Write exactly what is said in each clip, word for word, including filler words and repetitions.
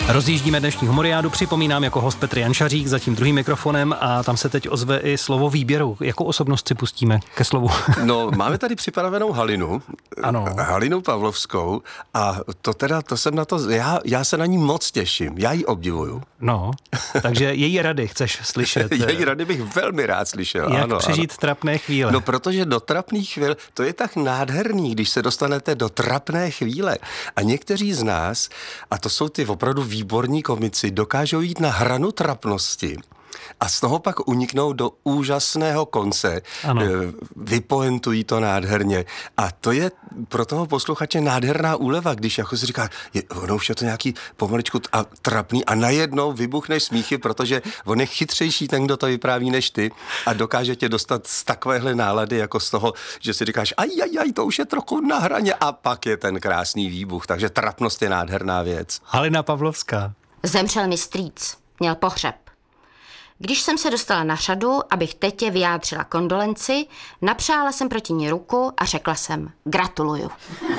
Rozjíždíme dnešní humoriádu, připomínám jako host Petr Jančařík za tím druhým mikrofonem a tam se teď ozve i slovo výběru. Jakou osobnost si pustíme ke slovu? No, máme tady připravenou Halinu. Ano. Halinu Pavlovskou a to teda, to jsem na to, já, já se na ní moc těším, já ji obdivuju. No, takže její rady chceš slyšet. Její rady bych velmi rád slyšel. Jak ano, přežít ano. trapné chvíle. No, protože do trapných chvíle, to je tak nádherný, když se dostanete do trapné chvíle. A někteří z nás, a to jsou ty opravdu výborní komici, dokážou jít na hranu trapnosti a z toho pak uniknou do úžasného konce. Ano. Vypoentují to nádherně. A to je pro toho posluchače nádherná úleva, když jako si říká, je, ono už je to nějaký pomaličku a trapný a najednou vybuchneš smíchy, protože on je chytřejší ten, kdo to vypráví, než ty a dokáže tě dostat z takovéhle nálady, jako z toho, že si říkáš, aj, aj, aj, to už je trochu na hraně a pak je ten krásný výbuch. Takže trapnost je nádherná věc. Halina Pavlovská. Zemřel mi strýc, měl pohřeb. Když jsem se dostala na řadu, abych tetě vyjádřila kondolenci, napřála jsem proti ní ruku a řekla jsem gratuluju.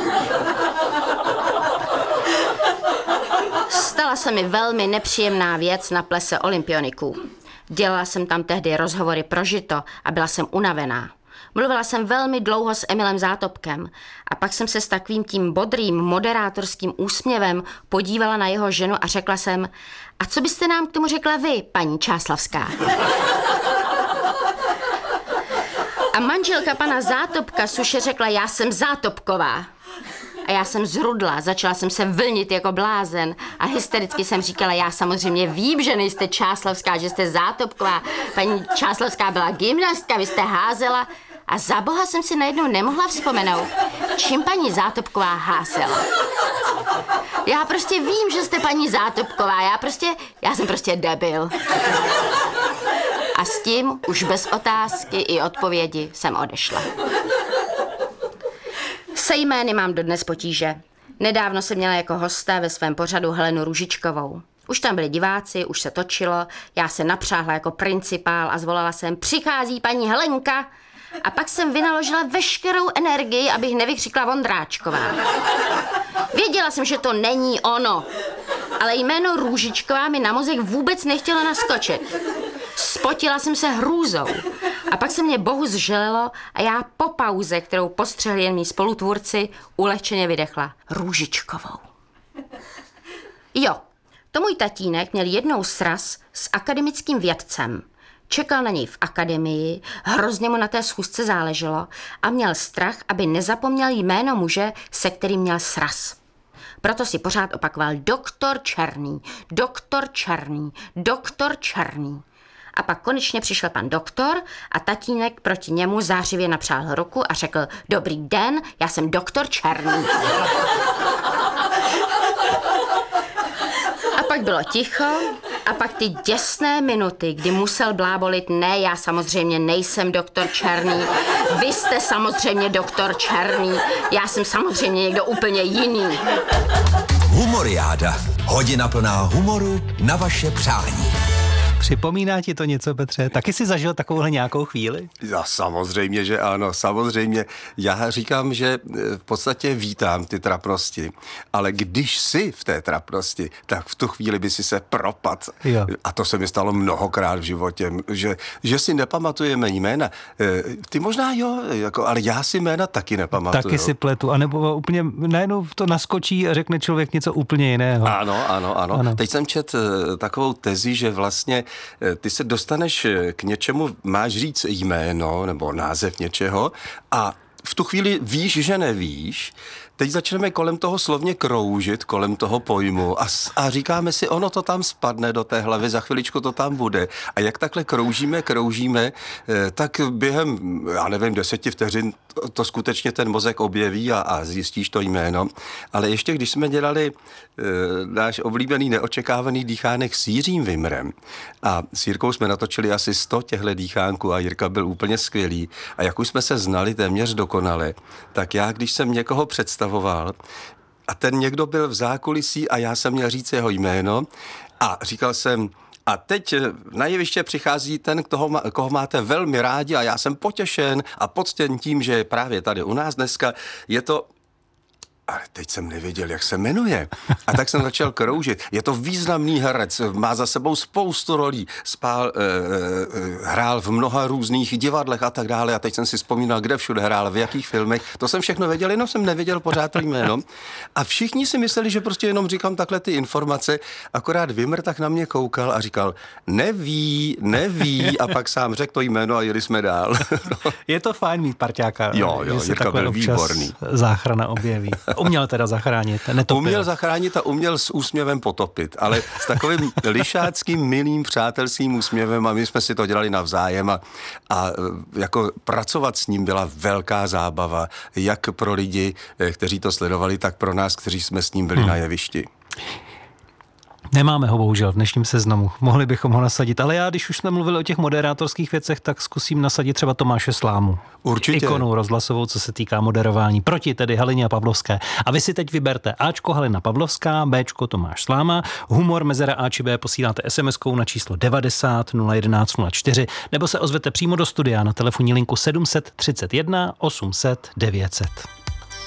Stala se mi velmi nepříjemná věc na plese olympioniků. Dělala jsem tam tehdy rozhovory pro Žito a byla jsem unavená. Mluvila jsem velmi dlouho s Emilem Zátopkem a pak jsem se s takovým tím bodrým moderátorským úsměvem podívala na jeho ženu a řekla jsem, a co byste nám k tomu řekla vy, paní Čáslavská? A manželka pana Zátopka suše řekla, já jsem Zátopková. A já jsem zrudla, začala jsem se vlnit jako blázen a hystericky jsem říkala, já samozřejmě vím, že nejste Čáslavská, že jste Zátopková. Paní Čáslavská byla gymnastka, vy jste házela a za boha jsem si najednou nemohla vzpomenout, čím paní Zátopková házela. Já prostě vím, že jste paní Zátopková, já prostě, já jsem prostě debil. A s tím už bez otázky i odpovědi jsem odešla. Se jmény mám dodnes potíže. Nedávno jsem měla jako hosta ve svém pořadu Helenu Růžičkovou. Už tam byli diváci, už se točilo, já se napřáhla jako principál a zvolala jsem, přichází paní Helenka. A pak jsem vynaložila veškerou energii, abych nevykřikla Vondráčková. Věděla jsem, že to není ono, ale jméno Růžičková mi na mozek vůbec nechtělo naskočit. Spotila jsem se hrůzou. A pak se mě bohu zželelo a já po pauze, kterou postřehli jen mý spolutvůrci, ulehčeně vydechla Růžičkovou. Jo, to můj tatínek měl jednou sraz s akademickým vědcem. Čekal na něj v akademii, hrozně mu na té schůzce záleželo a měl strach, aby nezapomněl jméno muže, se kterým měl sraz. Proto si pořád opakoval doktor Černý, doktor Černý, doktor Černý. A pak konečně přišel pan doktor a tatínek proti němu zářivě napřál ruku a řekl, dobrý den, já jsem doktor Černý. A pak bylo ticho a pak ty děsné minuty, kdy musel blábolit, ne, já samozřejmě nejsem doktor Černý, vy jste samozřejmě doktor Černý, já jsem samozřejmě někdo úplně jiný. Humoriáda. Hodina plná humoru na vaše přání. Připomíná ti to něco, Petře? Taky jsi zažil takovouhle nějakou chvíli? Já samozřejmě, že ano, samozřejmě. Já říkám, že v podstatě vítám ty trapnosti, ale když jsi v té trapnosti, tak v tu chvíli by si se propad. Jo. A to se mi stalo mnohokrát v životě, že, že si nepamatujeme jména. Ty možná jo, jako, ale já si jména taky nepamatuju. Taky si pletu, anebo úplně najednou to naskočí a řekne člověk něco úplně jiného. Ano, ano, ano. ano. Teď jsem čet takovou tezi, že vlastně ty se dostaneš k něčemu, máš říct jméno nebo název něčeho a v tu chvíli víš, že nevíš. Teď začneme kolem toho slovně kroužit, kolem toho pojmu a, a říkáme si, ono to tam spadne do té hlavy, za chviličku to tam bude. A jak takhle kroužíme, kroužíme, tak během, já nevím, deseti vteřin to, to skutečně ten mozek objeví a, a zjistíš to jméno. Ale ještě když jsme dělali e, náš oblíbený neočekávaný dýchánek s Jiřím Vimrem a s Jirkou jsme natočili asi sto těchto dýchánků a Jirka byl úplně skvělý a jak už jsme se znali téměř dokonale, tak já, když jsem někoho představoval, a ten někdo byl v zákulisí a já jsem měl říct jeho jméno a říkal jsem, a teď na jeviště přichází ten, koho, koho máte velmi rádi a já jsem potěšen a poctěn tím, že je právě tady u nás dneska. Je to ale teď jsem nevěděl, jak se jmenuje. A tak jsem začal kroužit. Je to významný herec, má za sebou spoustu rolí, spál, eh, eh, hrál v mnoha různých divadlech a tak dále. A teď jsem si vzpomínal, kde všude hrál, v jakých filmech. To jsem všechno věděl, jenom jsem nevěděl pořád to jméno. A všichni si mysleli, že prostě jenom říkám takhle ty informace, akorát Vimr tak na mě koukal a říkal, neví, neví, a pak sám řekl to jméno a jeli jsme dál. No. Je to fajn mít parťáka. Jo, jo, Jirka byl výborný. Záchrana objeví. Uměl teda zachránit, netopil. Uměl zachránit a uměl s úsměvem potopit, ale s takovým lišáckým, milým, přátelským úsměvem a my jsme si to dělali navzájem a, a jako pracovat s ním byla velká zábava, jak pro lidi, kteří to sledovali, tak pro nás, kteří jsme s ním byli hmm. na jevišti. Nemáme ho bohužel v dnešním seznamu. Mohli bychom ho nasadit, ale já, když už jsme mluvili o těch moderátorských věcech, tak zkusím nasadit třeba Tomáše Slámu. Určitě. Ikonu rozhlasovou, co se týká moderování. Proti tedy Halině a Pavlovské. A vy si teď vyberte Ačko Halina Pavlovská, Bčko Tomáš Sláma, humor mezera A či B posíláte es em eskou na číslo devadesát nula jedenáct nula čtyři nebo se ozvete přímo do studia na telefonní linku sedm set třicet jedna osm set devět set.